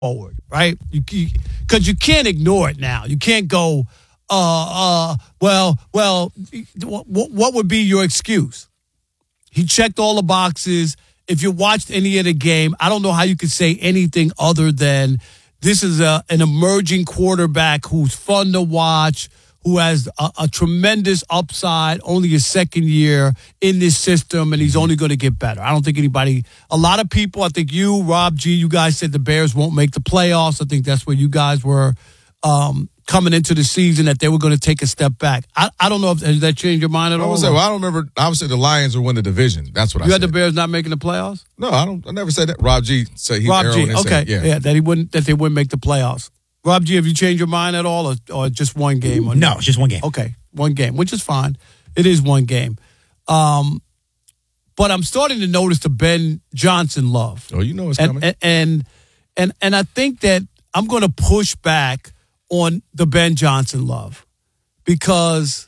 forward, right? Because you can't ignore it now. You can't go, what would be your excuse? He checked all the boxes. If you watched any of the game, I don't know how you could say anything other than this is an emerging quarterback who's fun to watch, who has a tremendous upside, only his second year in this system, and he's only going to get better. I don't think a lot of people, I think you, Rob G., you guys said the Bears won't make the playoffs. I think that's where you guys were coming into the season, that they were going to take a step back. I don't know if has that changed your mind at all? I don't remember. Obviously, the Lions will win the division. That's what I said. You had the Bears not making the playoffs? No, I never said that. Rob G. said okay, that they wouldn't make the playoffs. Rob G., have you changed your mind at all, or just one game? No, it's just one game. Okay, one game, which is fine. It is one game. But I'm starting to notice the Ben Johnson love. Oh, you know it's coming. And I think that I'm going to push back on the Ben Johnson love, because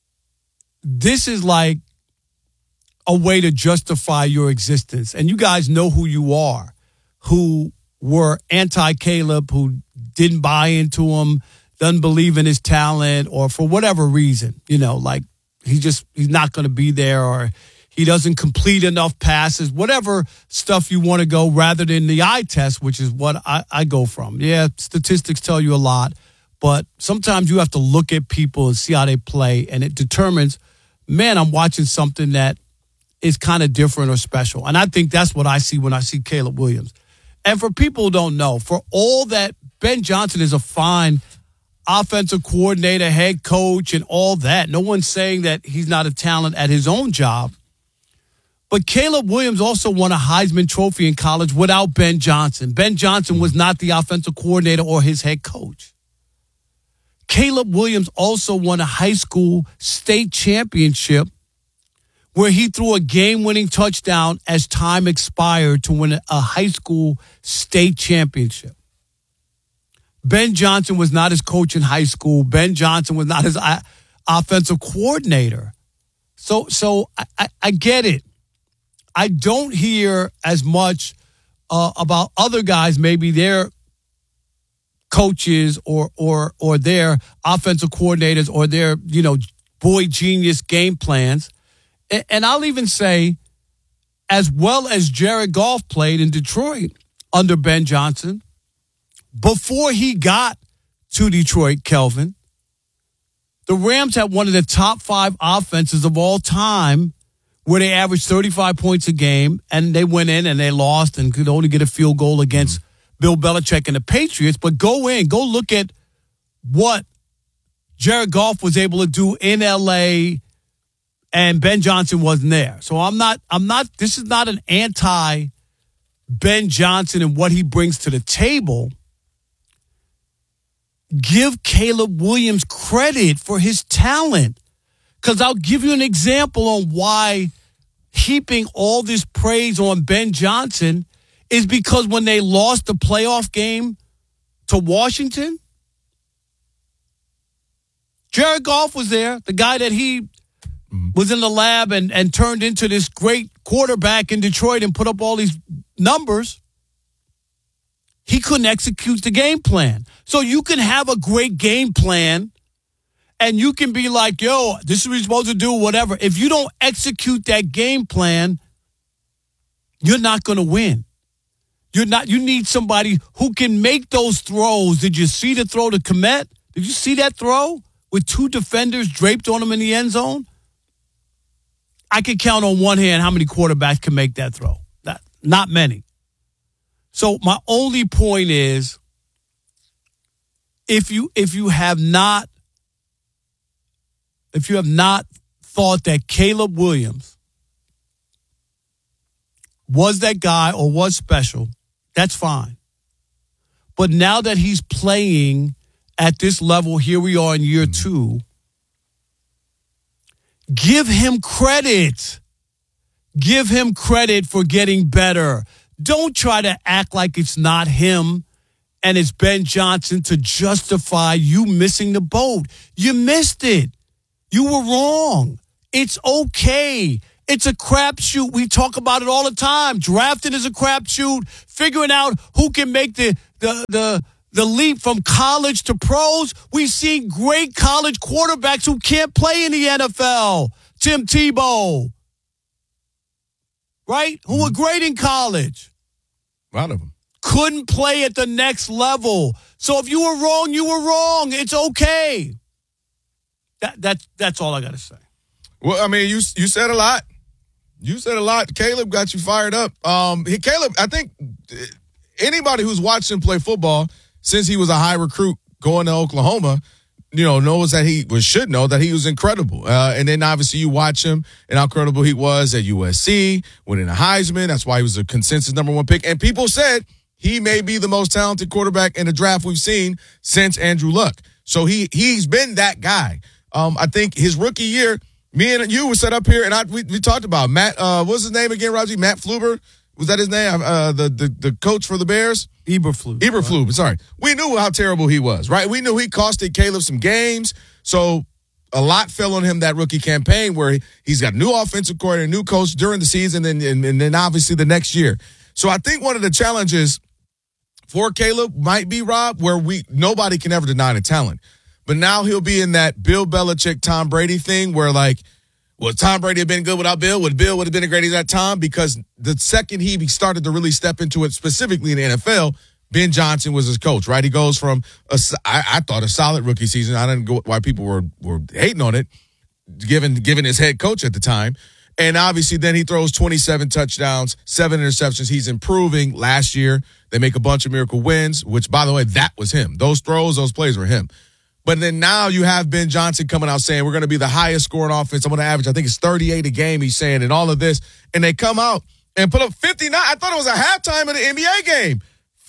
this is like a way to justify your existence. And you guys know who you are, who were anti-Caleb, who didn't buy into him, doesn't believe in his talent, or for whatever reason, like he's not going to be there, or he doesn't complete enough passes, whatever stuff you want to go, rather than the eye test, which is what I go from. Yeah, statistics tell you a lot, but sometimes you have to look at people and see how they play, and it determines, man, I'm watching something that is kind of different or special. And I think that's what I see when I see Caleb Williams. And for people who don't know, for all that Ben Johnson is a fine offensive coordinator, head coach, and all that, no one's saying that he's not a talent at his own job. But Caleb Williams also won a Heisman Trophy in college without Ben Johnson. Ben Johnson was not the offensive coordinator or his head coach. Caleb Williams also won a high school state championship where he threw a game-winning touchdown as time expired to win a high school state championship. Ben Johnson was not his coach in high school. Ben Johnson was not his offensive coordinator. So I get it. I don't hear as much about other guys, maybe their coaches or their offensive coordinators or their, boy genius game plans. And I'll even say, as well as Jared Goff played in Detroit under Ben Johnson, before he got to Detroit, Kelvin, the Rams had one of the top 5 offenses of all time, where they averaged 35 points a game, and they went in and they lost and could only get a field goal against Bill Belichick and the Patriots. But go look at what Jared Goff was able to do in L.A., and Ben Johnson wasn't there. So this is not an anti-Ben Johnson and what he brings to the table. Give Caleb Williams credit for his talent. Because I'll give you an example on why heaping all this praise on Ben Johnson is because when they lost the playoff game to Washington, Jared Goff was there, the guy that he was in the lab and turned into this great quarterback in Detroit and put up all these numbers. He couldn't execute the game plan. So you can have a great game plan and you can be like, yo, this is what you're supposed to do, whatever. If you don't execute that game plan, you're not going to win. You need somebody who can make those throws. Did you see the throw to Kmet? Did you see that throw with 2 defenders draped on him in the end zone? I could count on one hand how many quarterbacks can make that throw. Not many. So my only point is, if you have not thought that Caleb Williams was that guy or was special, that's fine. But now that he's playing at this level, here we are in year 2, give him credit. Give him credit for getting better. Don't try to act like it's not him and it's Ben Johnson to justify you missing the boat. You missed it. You were wrong. It's okay. It's a crapshoot. We talk about it all the time. Drafting is a crapshoot. Figuring out who can make the leap from college to pros. We've seen great college quarterbacks who can't play in the NFL. Tim Tebow, right? Who were great in college. A lot of them. Couldn't play at the next level. So if you were wrong, you were wrong. It's okay. That's all I got to say. Well, I mean, you said a lot. You said a lot. Caleb got you fired up. Caleb, I think anybody who's watched him play football since he was a high recruit going to Oklahoma, knows that should know that he was incredible. And then obviously you watch him and how incredible he was at USC, winning a Heisman. That's why he was a consensus number 1 pick. And people said he may be the most talented quarterback in the draft we've seen since Andrew Luck. So he's been that guy. I think his rookie year, me and you were set up here, and we talked about Matt. What's his name again, Raji? Matt Fluber? Was that his name? The coach for the Bears? Eberflus. Eberflus, sorry. We knew how terrible he was, right? We knew he costed Caleb some games. So a lot fell on him that rookie campaign where he's got a new offensive coordinator, a new coach during the season, and then obviously the next year. So I think one of the challenges for Caleb might be, Rob, where nobody can ever deny the talent. But now he'll be in that Bill Belichick, Tom Brady thing where, like, well, Tom Brady have been good without Bill? Would Bill have been as great as that Tom? Because the second he started to really step into it, specifically in the NFL, Ben Johnson was his coach, right? He goes from, I thought, a solid rookie season. I didn't go why people were hating on it, given his head coach at the time. And obviously then he throws 27 touchdowns, 7 interceptions. He's improving. Last year, they make a bunch of miracle wins, which, by the way, that was him. Those plays were him. But then now you have Ben Johnson coming out saying we're going to be the highest scoring offense. I'm going to average, I think it's 38 a game, he's saying, and all of this. And they come out and put up 59. I thought it was a halftime of the NBA game.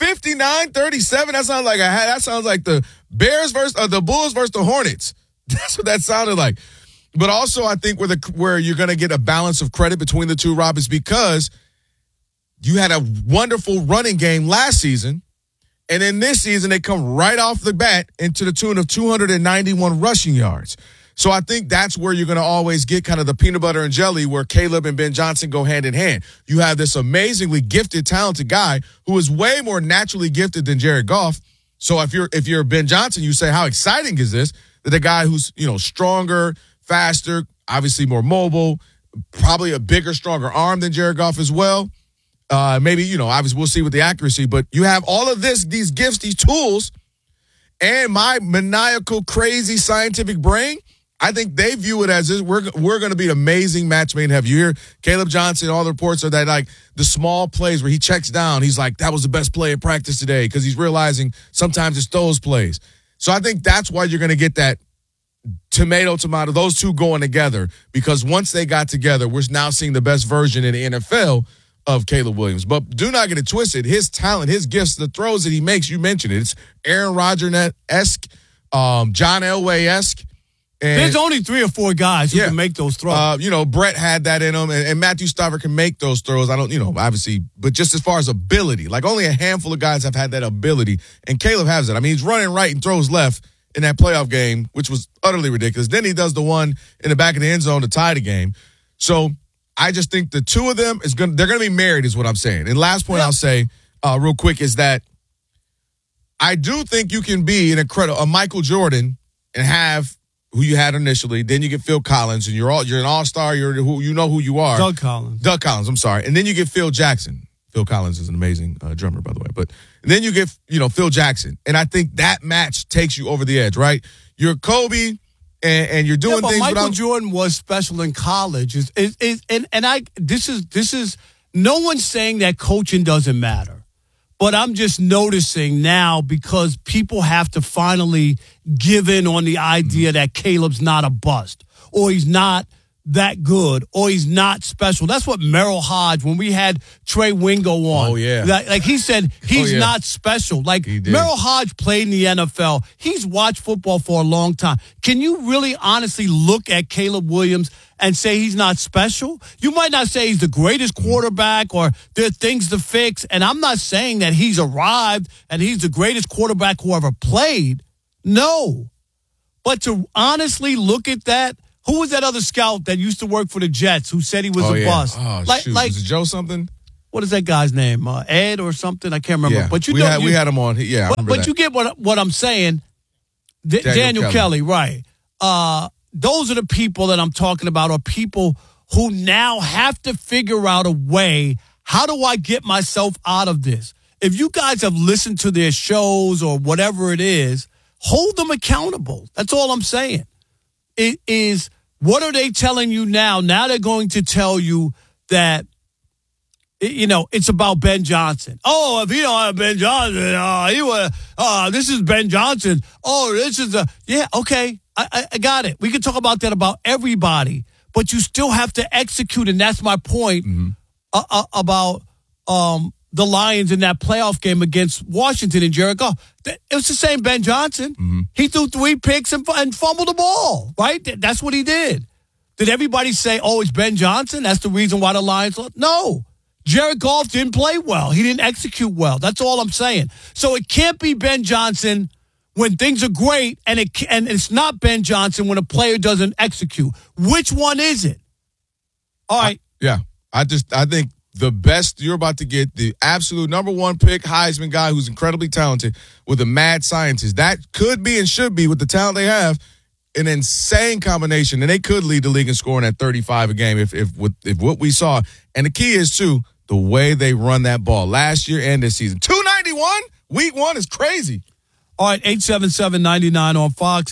59-37. That sounds like the Bears versus the Bulls versus the Hornets. That's what that sounded like. But also I think where you're going to get a balance of credit between the two, Rob, is because you had a wonderful running game last season. And then this season, they come right off the bat into the tune of 291 rushing yards. So I think that's where you're going to always get kind of the peanut butter and jelly where Caleb and Ben Johnson go hand in hand. You have this amazingly gifted, talented guy who is way more naturally gifted than Jared Goff. So if you're Ben Johnson, you say, how exciting is this? That a guy who's, stronger, faster, obviously more mobile, probably a bigger, stronger arm than Jared Goff as well. Maybe, obviously we'll see with the accuracy, but you have all of these gifts, these tools, and my maniacal, crazy scientific brain. I think they view it as we're going to be an amazing match made in heaven. You hear Caleb Johnson, all the reports are that, like, the small plays where he checks down, he's like, that was the best play in practice today, because he's realizing sometimes it's those plays. So I think that's why you're going to get that tomato, those two going together, because once they got together, we're now seeing the best version in the NFL of Caleb Williams. But do not get it twisted. His talent, his gifts, the throws that he makes, you mentioned it. It's Aaron Rodgers-esque, John Elway-esque. There's only 3 or 4 guys who can make those throws. Brett had that in him, and Matthew Stafford can make those throws. I don't, obviously, but just as far as ability, like only a handful of guys have had that ability, and Caleb has it. I mean, he's running right and throws left in that playoff game, which was utterly ridiculous. Then he does the one in the back of the end zone to tie the game. So I just think the two of them they're going to be married is what I'm saying. And last point I'll say real quick is that I do think you can be a Michael Jordan and have who you had initially. Then you get Phil Collins and you're an all-star. You know who you are. Doug Collins, I'm sorry. And then you get Phil Jackson. Phil Collins is an amazing drummer, by the way. But then you get, Phil Jackson. And I think that match takes you over the edge, right? You're Kobe and you're doing things. Michael Jordan was special in college. This is no one's saying that coaching doesn't matter. But I'm just noticing now because people have to finally give in on the idea that Caleb's not a bust or he's not that good or he's not special. That's what Merrill Hodge, when we had Trey Wingo on. Oh, yeah. Like he said, he's not special. Like Merrill Hodge played in the NFL. He's watched football for a long time. Can you really honestly look at Caleb Williams and say he's not special? You might not say he's the greatest quarterback or there are things to fix. And I'm not saying that he's arrived and he's the greatest quarterback who ever played. No. But to honestly look at that, Who was that other scout that used to work for the Jets who said he was a bust? Oh, shoot. Was it Joe something? What is that guy's name? Ed or something? I can't remember. Yeah. But we had him on. Yeah, but you get what I'm saying. Daniel Kelly, right. Those are the people that I'm talking about, are people who now have to figure out a way, how do I get myself out of this? If you guys have listened to their shows or whatever it is, hold them accountable. That's all I'm saying. It is, what are they telling you now? Now they're going to tell you that, it's about Ben Johnson. Oh, if you don't have Ben Johnson, this is Ben Johnson. Oh, this is okay. I got it. We can talk about that about everybody, but you still have to execute, and that's my point about the Lions in that playoff game against Washington and Jared Goff. It was the same Ben Johnson. Mm-hmm. He threw 3 picks and fumbled the ball, right? That's what he did. Did everybody say, oh, it's Ben Johnson? That's the reason why the Lions lost? No. Jared Goff didn't play well. He didn't execute well. That's all I'm saying. So it can't be Ben Johnson when things are great, and it's not Ben Johnson when a player doesn't execute. Which one is it? All right. I think the best, you're about to get the absolute number 1 pick Heisman guy who's incredibly talented with a mad scientist. That could be and should be, with the talent they have, an insane combination, and they could lead the league in scoring at 35 a game if what we saw. And the key is, too, the way they run that ball last year and this season. 291 week 1 is crazy. All right, 877-99 on Fox,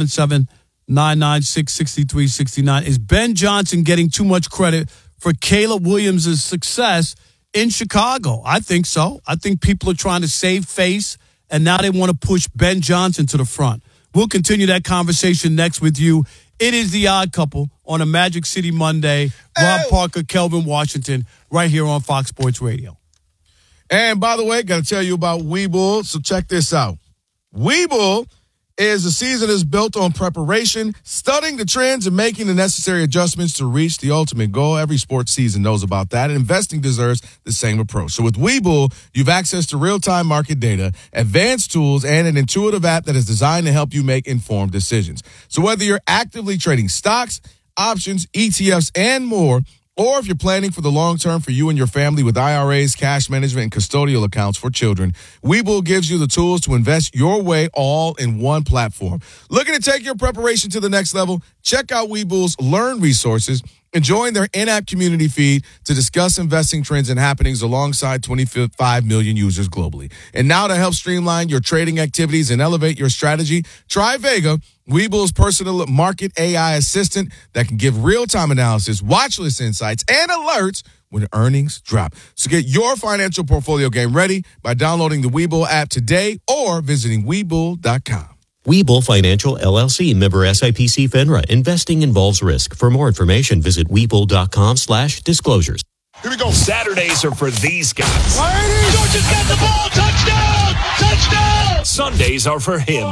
877-996-6369. Is Ben Johnson getting too much credit for Caleb Williams' success in Chicago? I think so. I think people are trying to save face, and now they want to push Ben Johnson to the front. We'll continue that conversation next with you. It is The Odd Couple on a Magic City Monday. Rob Parker, Kelvin Washington, right here on Fox Sports Radio. And by the way, got to tell you about Webull, so check this out. Webull is a season that's built on preparation, studying the trends, and making the necessary adjustments to reach the ultimate goal. Every sports season knows about that, and investing deserves the same approach. So with Webull, you've access to real-time market data, advanced tools, and an intuitive app that is designed to help you make informed decisions. So whether you're actively trading stocks, options, ETFs, and more, or if you're planning for the long term for you and your family with IRAs, cash management, and custodial accounts for children, Webull gives you the tools to invest your way all in one platform. Looking to take your preparation to the next level? Check out Webull's Learn resources and join their in-app community feed to discuss investing trends and happenings alongside 25 million users globally. And now to help streamline your trading activities and elevate your strategy, try Vega, Webull's personal market AI assistant that can give real-time analysis, watch list insights, and alerts when earnings drop. So get your financial portfolio game ready by downloading the Webull app today or visiting Webull.com. Webull Financial, LLC, member SIPC FINRA. Investing involves risk. For more information, visit Webull.com/disclosures. Here we go. Saturdays are for these guys. Georgia's got the ball. Touchdown! Touchdown! Sundays are for him.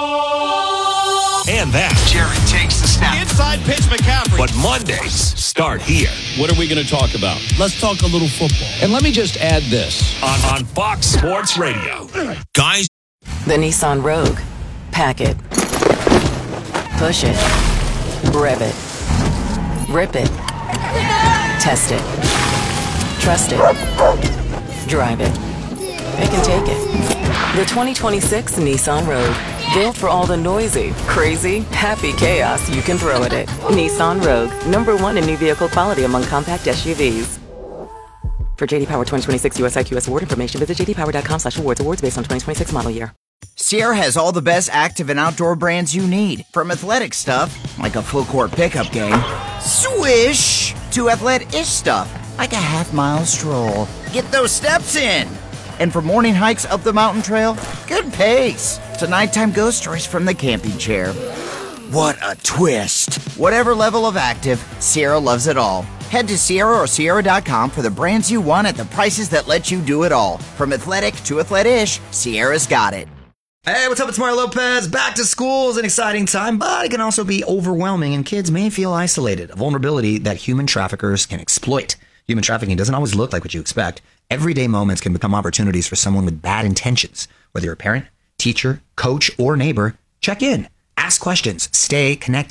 And that. Jerry takes the snap. Inside pitch, McCaffrey. But Mondays start here. What are we going to talk about? Let's talk a little football. And let me just add this. On Fox Sports Radio. Guys. The Nissan Rogue. Pack it. Push it. Rev it. Rip it. Test it. Trust it. Drive it. It can take it. The 2026 Nissan Rogue. Built for all the noisy, crazy, happy chaos you can throw at it. Nissan Rogue. #1 in new vehicle quality among compact SUVs. For JD Power 2026 US IQS award information, visit jdpower.com/awards. Awards based on 2026 model year. Sierra has all the best active and outdoor brands you need. From athletic stuff, like a full court pickup game, swish, to athletic-ish stuff, like a half-mile stroll. Get those steps in. And for morning hikes up the mountain trail, good pace. To nighttime ghost stories from the camping chair. What a twist. Whatever level of active, Sierra loves it all. Head to Sierra or Sierra.com for the brands you want at the prices that let you do it all. From athletic to athletic-ish, Sierra's got it. Hey, what's up? It's Mario Lopez. Back to school is an exciting time, but it can also be overwhelming, and kids may feel isolated, a vulnerability that human traffickers can exploit. Human trafficking doesn't always look like what you expect. Everyday moments can become opportunities for someone with bad intentions. Whether you're a parent, teacher, coach, or neighbor, check in. Ask questions. Stay connected.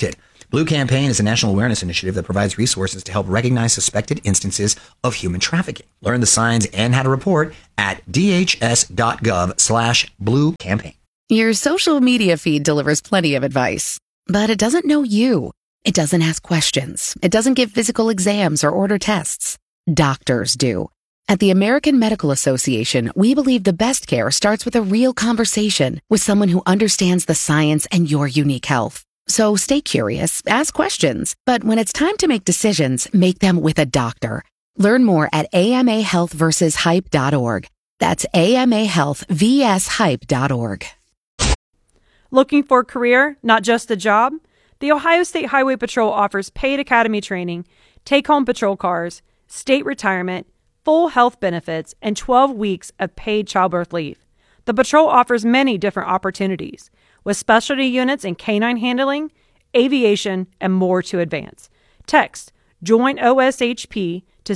Blue Campaign is a national awareness initiative that provides resources to help recognize suspected instances of human trafficking. Learn the signs and how to report at dhs.gov/Blue Campaign. Your social media feed delivers plenty of advice, but it doesn't know you. It doesn't ask questions. It doesn't give physical exams or order tests. Doctors do. At the American Medical Association, we believe the best care starts with a real conversation with someone who understands the science and your unique health. So stay curious, ask questions, but when it's time to make decisions, make them with a doctor. Learn more at amahealthversushype.org. That's amahealthvshype.org. Looking for a career, not just a job? The Ohio State Highway Patrol offers paid academy training, take-home patrol cars, state retirement, full health benefits, and 12 weeks of paid childbirth leave. The patrol offers many different opportunities, with specialty units in canine handling, aviation, and more to advance. Text JOIN OSHP to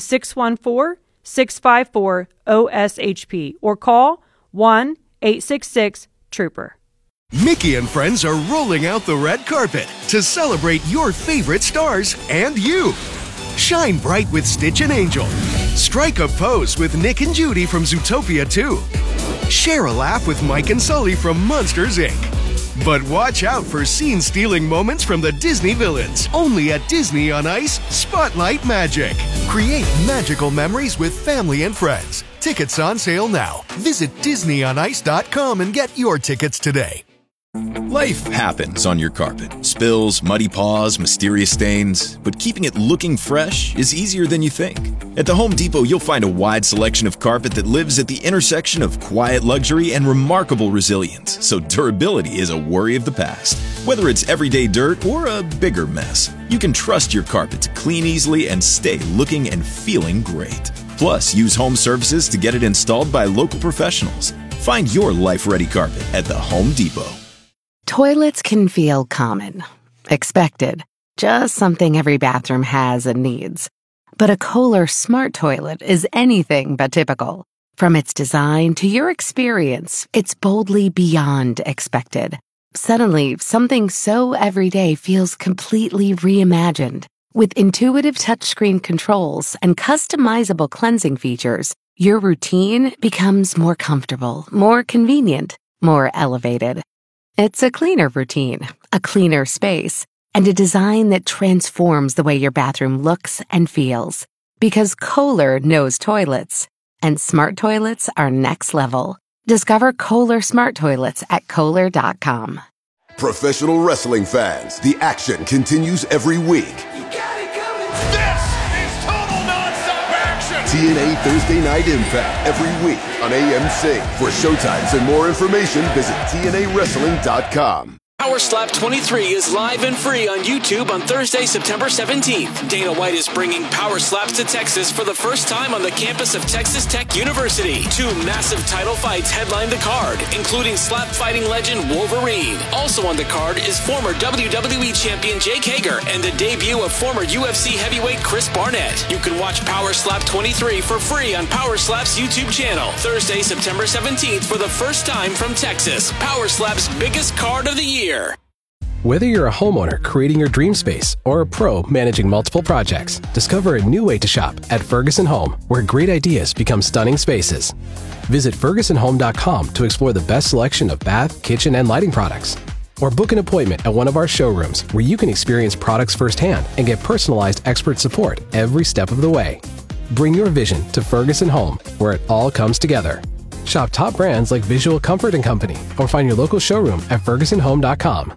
614-654-OSHP or call 1-866-TROOPER. Mickey and friends are rolling out the red carpet to celebrate your favorite stars and you. Shine bright with Stitch and Angel. Strike a pose with Nick and Judy from Zootopia 2. Share a laugh with Mike and Sully from Monsters, Inc. But watch out for scene-stealing moments from the Disney villains. Only at Disney on Ice Spotlight Magic. Create magical memories with family and friends. Tickets on sale now. Visit DisneyOnIce.com and get your tickets today. Life happens on your carpet. Spills, muddy paws, mysterious stains. But keeping it looking fresh is easier than you think. At the Home Depot, you'll find a wide selection of carpet that lives at the intersection of quiet luxury and remarkable resilience. So durability is a worry of the past. Whether it's everyday dirt or a bigger mess, you can trust your carpet to clean easily and stay looking and feeling great. Plus, use home services to get it installed by local professionals. Find your life-ready carpet at the Home Depot. Toilets can feel common, expected, just something every bathroom has and needs. But a Kohler Smart Toilet is anything but typical. From its design to your experience, it's boldly beyond expected. Suddenly, something so everyday feels completely reimagined. With intuitive touchscreen controls and customizable cleansing features, your routine becomes more comfortable, more convenient, more elevated. It's a cleaner routine, a cleaner space, and a design that transforms the way your bathroom looks and feels. Because Kohler knows toilets, and smart toilets are next level. Discover Kohler Smart Toilets at Kohler.com. Professional wrestling fans, the action continues every week. TNA Thursday Night Impact every week on AMC. For showtimes and more information, visit TNAWrestling.com. Power Slap 23 is live and free on YouTube on Thursday, September 17th. Dana White is bringing Power Slaps to Texas for the first time on the campus of Texas Tech University. 2 massive title fights headline the card, including slap fighting legend Wolverine. Also on the card is former WWE champion Jake Hager and the debut of former UFC heavyweight Chris Barnett. You can watch Power Slap 23 for free on Power Slap's YouTube channel. Thursday, September 17th for the first time from Texas. Power Slap's biggest card of the year. Whether you're a homeowner creating your dream space or a pro managing multiple projects, discover a new way to shop at Ferguson Home, where great ideas become stunning spaces. Visit FergusonHome.com to explore the best selection of bath, kitchen, and lighting products. Or book an appointment at one of our showrooms where you can experience products firsthand and get personalized expert support every step of the way. Bring your vision to Ferguson Home, where it all comes together. Shop top brands like Visual Comfort & Company or find your local showroom at FergusonHome.com.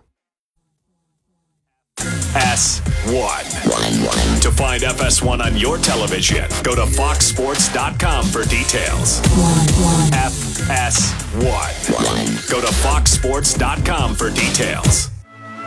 S1. To find FS1 on your television, go to FoxSports.com for details. FS1. Go to FoxSports.com for details.